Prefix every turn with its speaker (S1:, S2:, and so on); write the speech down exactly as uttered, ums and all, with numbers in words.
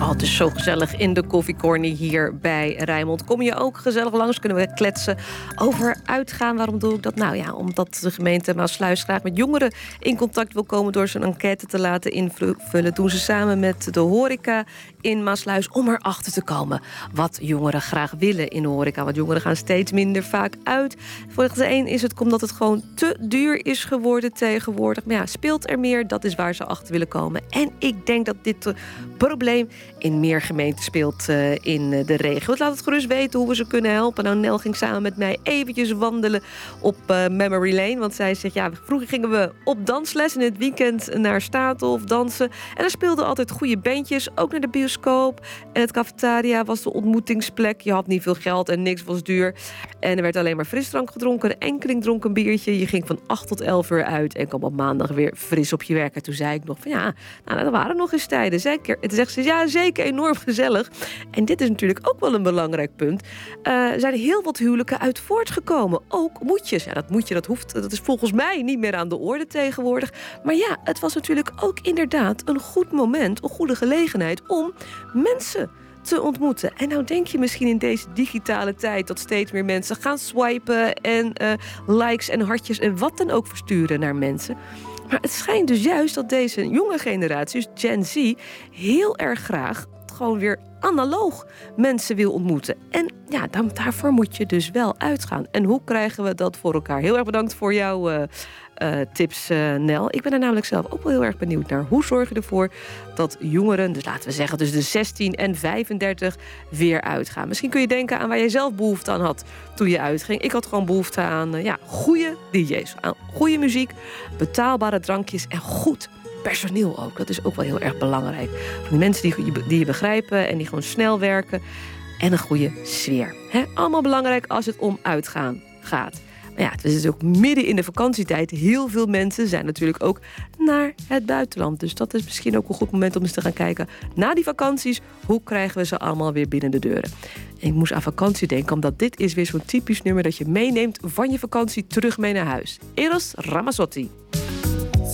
S1: Oh, het is zo gezellig in de Koffie Corner hier bij Rijnmond. Kom je ook gezellig langs, kunnen we kletsen over uitgaan. Waarom doe ik dat? Nou ja, omdat de gemeente Maassluis graag met jongeren in contact wil komen door ze een enquête te laten invullen. Doen ze samen met de horeca in Maassluis om erachter te komen wat jongeren graag willen in de horeca. Want jongeren gaan steeds minder vaak uit. Volgens de een is het omdat het gewoon te duur is geworden tegenwoordig. Maar ja, speelt er meer? Dat is waar ze achter willen komen. En ik denk dat dit uh, probleem in meer gemeenten speelt uh, in uh, de regio. Laat het gerust weten hoe we ze kunnen helpen. Nou, Nel ging samen met mij eventjes wandelen op uh, Memory Lane. Want zij zegt, ja, vroeger gingen we op dansles in het weekend naar Staathof dansen. En er speelden altijd goede bandjes, ook naar de bioscoop. En het cafetaria was de ontmoetingsplek. Je had niet veel geld en niks was duur. En er werd alleen maar frisdrank gedronken. Een enkeling dronk een biertje. Je ging van acht tot elf uur uit en kwam op maandag weer fris op je werk. En toen zei ik nog van ja, nou, dat waren nog eens tijden. Zeker. En toen zegt ze, ja, zeker, enorm gezellig. En dit is natuurlijk ook wel een belangrijk punt. Uh, er zijn heel wat huwelijken uit voortgekomen. Ook moetjes. Ja, dat moetje, dat hoeft, dat is volgens mij niet meer aan de orde tegenwoordig. Maar ja, het was natuurlijk ook inderdaad een goed moment, een goede gelegenheid om mensen te ontmoeten. En nou denk je misschien in deze digitale tijd dat steeds meer mensen gaan swipen en uh, likes en hartjes en wat dan ook versturen naar mensen. Maar het schijnt dus juist dat deze jonge generatie, dus Gen Z, heel erg graag gewoon weer analoog mensen wil ontmoeten. En ja, dan, daarvoor moet je dus wel uitgaan. En hoe krijgen we dat voor elkaar? Heel erg bedankt voor jouw uh, uh, tips, uh, Nel. Ik ben er namelijk zelf ook wel heel erg benieuwd naar. Hoe zorg je ervoor dat jongeren, dus laten we zeggen tussen de zestien en vijfendertig, weer uitgaan? Misschien kun je denken aan waar jij zelf behoefte aan had toen je uitging. Ik had gewoon behoefte aan uh, ja, goede D J's, aan goede muziek, betaalbare drankjes en goed personeel ook. Dat is ook wel heel erg belangrijk. Van die mensen die je, die je begrijpen en die gewoon snel werken. En een goede sfeer. He? Allemaal belangrijk als het om uitgaan gaat. Maar ja, het is ook midden in de vakantietijd. Heel veel mensen zijn natuurlijk ook naar het buitenland. Dus dat is misschien ook een goed moment om eens te gaan kijken na die vakanties. Hoe krijgen we ze allemaal weer binnen de deuren? En ik moest aan vakantie denken, omdat dit is weer zo'n typisch nummer dat je meeneemt van je vakantie terug mee naar huis. Eros Ramazzotti.